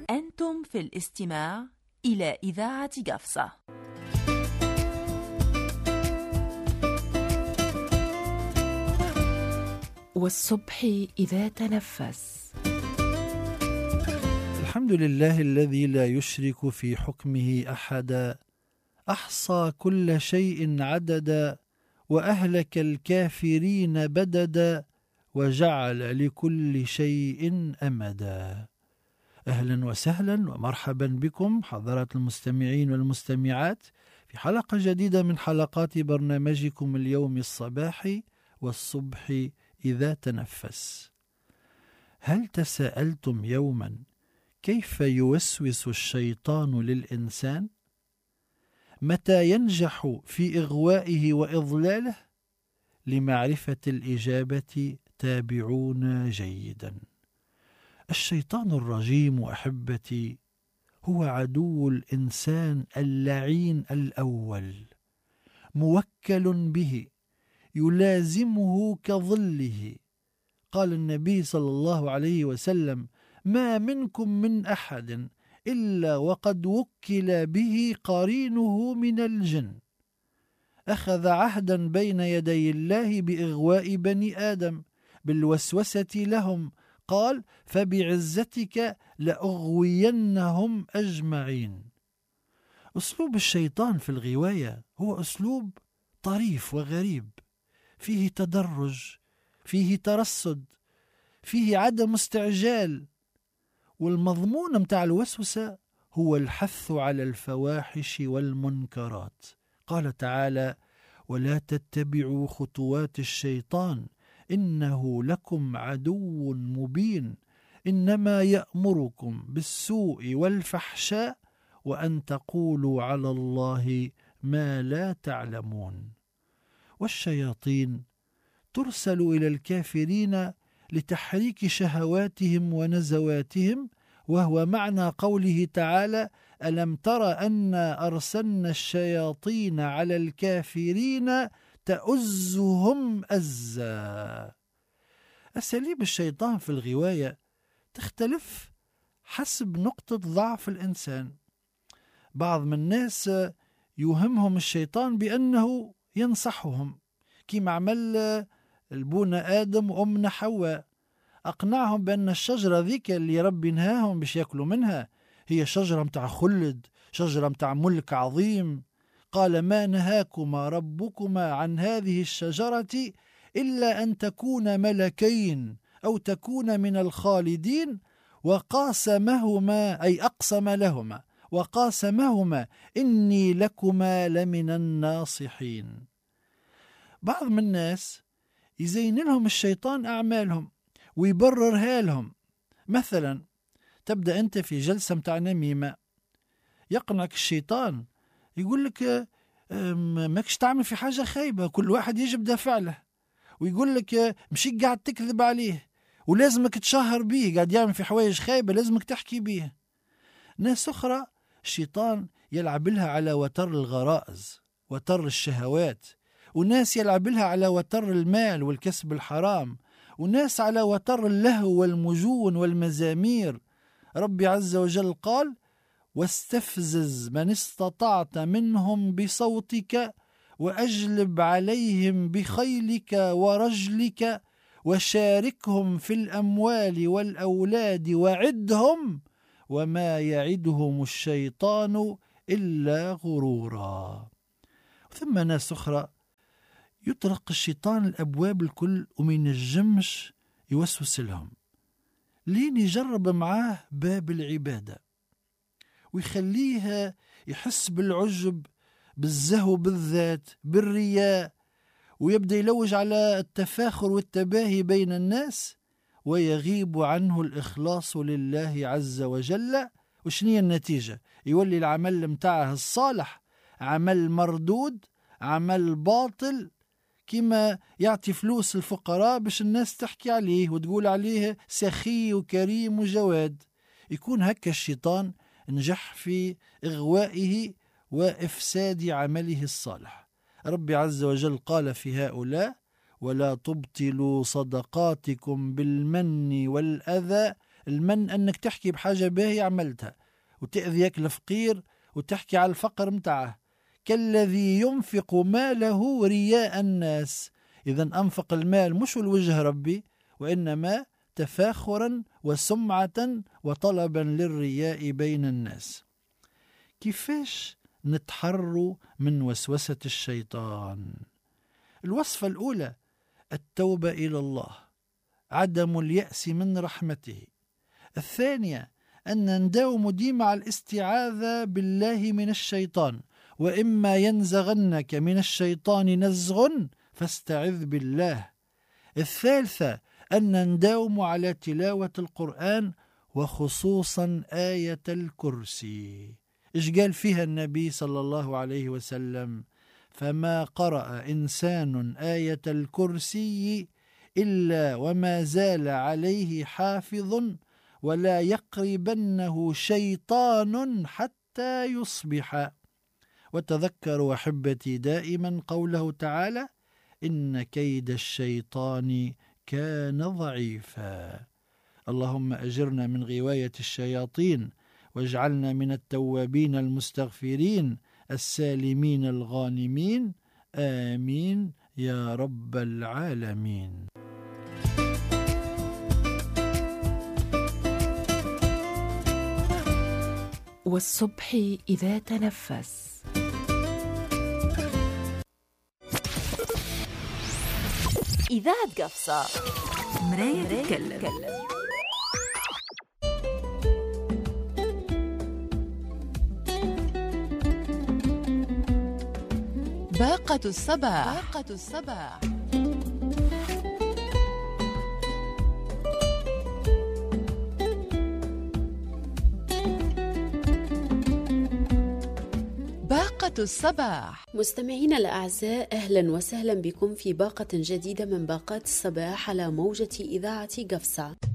أنتم في الاستماع إلى إذاعة قفصة. والصبح إذا تنفس. الحمد لله الذي لا يشرك في حكمه أحدا، أحصى كل شيء عددا، وأهلك الكافرين بددا، وجعل لكل شيء أمدا. أهلا وسهلا ومرحبا بكم حضرات المستمعين والمستمعات في حلقة جديدة من حلقات برنامجكم اليوم الصباحي والصبح إذا تنفس. هل تساءلتم يوما كيف يوسوس الشيطان للإنسان؟ متى ينجح في إغوائه وإضلاله؟ لمعرفة الإجابة تابعونا جيدا. الشيطان الرجيم أحبتي هو عدو الإنسان اللعين الأول، موكل به يلازمه كظله. قال النبي صلى الله عليه وسلم: ما منكم من أحد إلا وقد وكل به قرينه من الجن. أخذ عهدا بين يدي الله بإغواء بني آدم بالوسوسة لهم، قال: فبعزتك لأغوينهم أجمعين. أسلوب الشيطان في الغواية هو أسلوب طريف وغريب، فيه تدرج، فيه ترصد، فيه عدم استعجال، والمضمون متاع الوسوسة هو الحث على الفواحش والمنكرات. قال تعالى: ولا تتبعوا خطوات الشيطان إنه لكم عدو مبين، إنما يأمركم بالسوء والفحشاء وأن تقولوا على الله ما لا تعلمون. والشياطين ترسل إلى الكافرين لتحريك شهواتهم ونزواتهم، وهو معنى قوله تعالى: ألم تر أنا أرسلنا الشياطين على الكافرين تؤزهم أزا. أساليب الشيطان في الغواية تختلف حسب نقطة ضعف الإنسان. بعض من الناس يوهمهم الشيطان بأنه ينصحهم، كما عمل البونا آدم وأمنا حواء، أقنعهم بأن الشجرة ذيك اللي ربي نهاهم باش يأكلوا منها هي شجرة متاع خلد، شجرة متاع ملك عظيم. قال: ما نهاكما ربكما عن هذه الشجرة إلا أن تكون ملكين أو تكون من الخالدين، وقاسمهما أي أقسم لهما وقاسمهما إني لكما لمن الناصحين. بعض من الناس يزين لهم الشيطان أعمالهم ويبررها لهم. مثلا تبدأ أنت في جلسة متاع نميمة، يقنعك الشيطان يقول لك ماكش تعمل في حاجة خايبة، كل واحد يجب دافع له، ويقول لك مشي قاعد تكذب عليه ولازمك تشهر به، قاعد يعمل في حوايج خايبة لازمك تحكي به. ناس أخرى الشيطان يلعب لها على وتر الغرائز، وتر الشهوات، وناس يلعب لها على وتر المال والكسب الحرام، وناس على وتر اللهو والمجون والمزامير. ربي عز وجل قال: واستفزز من استطعت منهم بصوتك وأجلب عليهم بخيلك ورجلك وشاركهم في الأموال والأولاد وعدهم وما يعدهم الشيطان إلا غرورا. ثم ناس أخرى يطرق الشيطان الأبواب الكل ومن الجمش يوسوس لهم، لين يجرب معاه باب العبادة ويخليها يحس بالعجب، بالزهو بالذات، بالرياء، ويبدأ يلوج على التفاخر والتباهي بين الناس، ويغيب عنه الإخلاص لله عز وجل. وشنية النتيجة؟ يولي العمل متاعه الصالح عمل مردود، عمل باطل، كما يعطي فلوس الفقراء باش الناس تحكي عليه وتقول عليه سخي وكريم وجواد. يكون هكا الشيطان نجح في إغوائه وإفساد عمله الصالح. ربي عز وجل قال في هؤلاء: ولا تبطلوا صدقاتكم بالمن والأذى المن أنك تحكي بحاجة باهية عملتها وتأذيك الفقير وتحكي على الفقر متاعه. كالذي ينفق ماله رياء الناس. إذا أنفق المال مش الوجه ربي، وإنما تفاخرا وسمعة وطلبا للرياء بين الناس. كيفاش نتحروا من وسوسة الشيطان؟ الوصفة الأولى التوبة إلى الله، عدم اليأس من رحمته. الثانية أن نداوم ديما على الاستعاذة بالله من الشيطان، وإما ينزغنك من الشيطان نزغ فاستعذ بالله. الثالثة أن نداوم على تلاوة القرآن، وخصوصا آية الكرسي. إيش قال فيها النبي صلى الله عليه وسلم؟ فما قرأ إنسان آية الكرسي إلا وما زال عليه حافظ، ولا يقربنه شيطان حتى يصبح. وتذكروا أحبتي دائما قوله تعالى: إن كيد الشيطان كان ضعيفا. اللهم أجرنا من غواية الشياطين، واجعلنا من التوابين المستغفرين السالمين الغانمين. آمين يا رب العالمين. والصبح إذا تنفس. إذاعة قفصة، مراية تتكلم. باقة الصباح. باقة الصباح. مستمعينا الأعزاء، أهلا وسهلا بكم في باقة جديدة من باقات الصباح على موجة إذاعة قفصة.